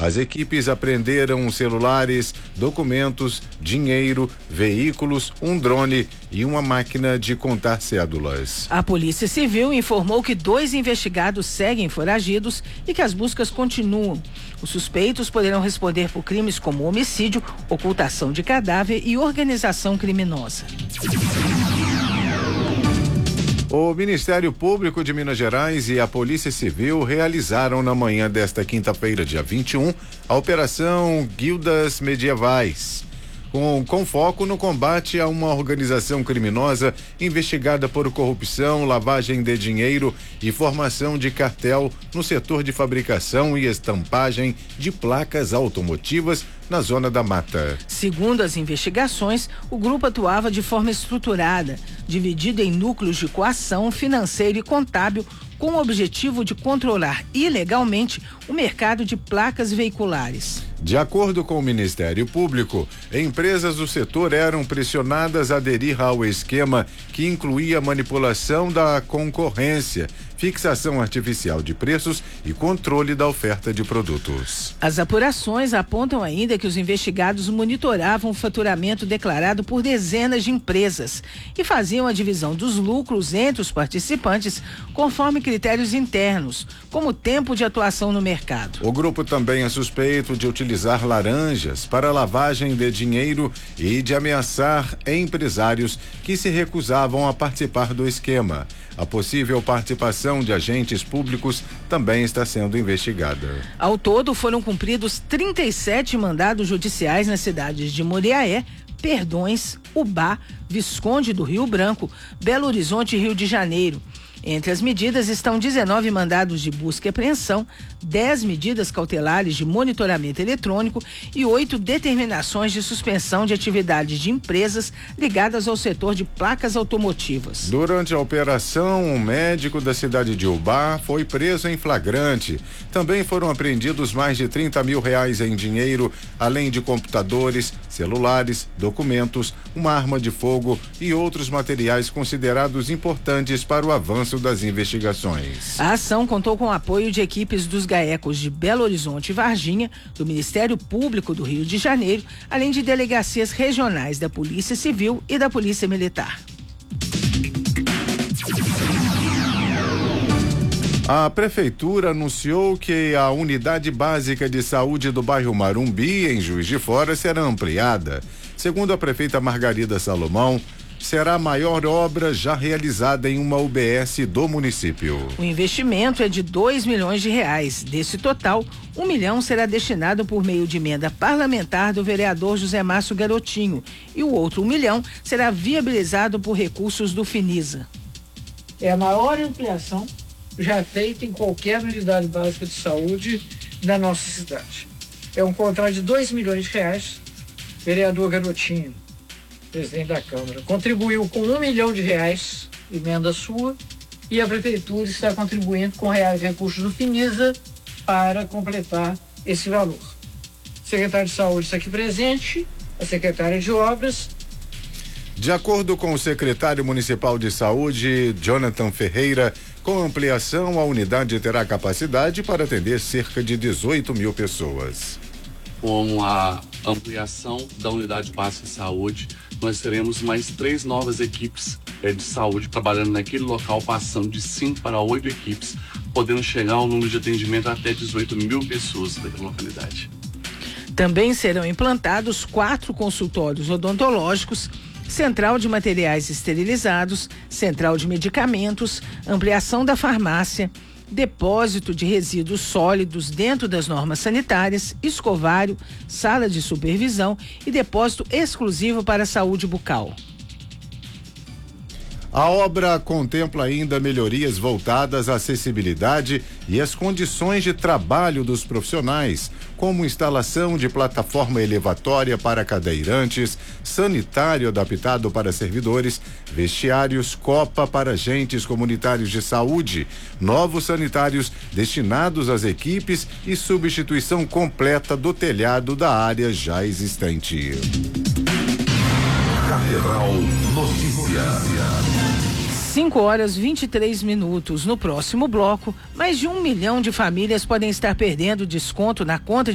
As equipes apreenderam celulares, documentos, dinheiro, veículos, um drone e uma máquina de contar cédulas. A Polícia Civil informou que 2 investigados seguem foragidos e que as buscas continuam. Os suspeitos poderão responder por crimes como homicídio, ocultação de cadáver e organização criminosa. O Ministério Público de Minas Gerais e a Polícia Civil realizaram na manhã desta quinta-feira, dia 21, a Operação Guildas Medievais, com foco no combate a uma organização criminosa investigada por corrupção, lavagem de dinheiro e formação de cartel no setor de fabricação e estampagem de placas automotivas na Zona da Mata. Segundo as investigações, o grupo atuava de forma estruturada, dividido em núcleos de coação, financeiro e contábil, com o objetivo de controlar ilegalmente o mercado de placas veiculares. De acordo com o Ministério Público, empresas do setor eram pressionadas a aderir ao esquema que incluía manipulação da concorrência, fixação artificial de preços e controle da oferta de produtos. As apurações apontam ainda que os investigados monitoravam o faturamento declarado por dezenas de empresas e faziam a divisão dos lucros entre os participantes conforme critérios internos, como tempo de atuação no mercado. O grupo também é suspeito de utilizar laranjas para lavagem de dinheiro e de ameaçar empresários que se recusavam a participar do esquema. A possível participação de agentes públicos também está sendo investigada. Ao todo, foram cumpridos 37 mandados judiciais nas cidades de Muriaé, Perdões, Ubá, Visconde do Rio Branco, Belo Horizonte e Rio de Janeiro. Entre as medidas estão 19 mandados de busca e apreensão, 10 medidas cautelares de monitoramento eletrônico e 8 determinações de suspensão de atividades de empresas ligadas ao setor de placas automotivas. Durante a operação, um médico da cidade de Ubá foi preso em flagrante. Também foram apreendidos mais de R$30 mil em dinheiro, além de computadores, celulares, documentos, uma arma de fogo e outros materiais considerados importantes para o avanço das investigações. A ação contou com o apoio de equipes dos GAECOS de Belo Horizonte e Varginha, do Ministério Público do Rio de Janeiro, além de delegacias regionais da Polícia Civil e da Polícia Militar. A Prefeitura anunciou que a Unidade Básica de Saúde do bairro Marumbi, em Juiz de Fora, será ampliada. Segundo a prefeita Margarida Salomão, será a maior obra já realizada em uma UBS do município. O investimento é de R$2 milhões. Desse total, R$1 milhão será destinado por meio de emenda parlamentar do vereador José Márcio Garotinho e o outro R$1 milhão será viabilizado por recursos do Finisa. É a maior ampliação já feita em qualquer unidade básica de saúde da nossa cidade. É um contrato de R$2 milhões. Vereador Garotinho, presidente da Câmara, contribuiu com R$1 milhão, emenda sua, e a Prefeitura está contribuindo com recursos do Finisa para completar esse valor. O secretário de Saúde está aqui presente, a secretária de Obras. De acordo com o secretário municipal de Saúde, Jonathan Ferreira, com ampliação, a unidade terá capacidade para atender cerca de 18 mil pessoas. Com a ampliação da unidade básica de saúde, nós teremos mais 3 novas equipes de saúde trabalhando naquele local, passando de 5 para 8 equipes, podendo chegar ao número de atendimento até 18 mil pessoas naquela localidade. Também serão implantados 4 consultórios odontológicos, central de materiais esterilizados, central de medicamentos, ampliação da farmácia, depósito de resíduos sólidos dentro das normas sanitárias, escovário, sala de supervisão e depósito exclusivo para a saúde bucal. A obra contempla ainda melhorias voltadas à acessibilidade e às condições de trabalho dos profissionais, como instalação de plataforma elevatória para cadeirantes, sanitário adaptado para servidores, vestiários, copa para agentes comunitários de saúde, novos sanitários destinados às equipes e substituição completa do telhado da área já existente. Catedral Notícias. 5h23. No próximo bloco, mais de 1 milhão de famílias podem estar perdendo desconto na conta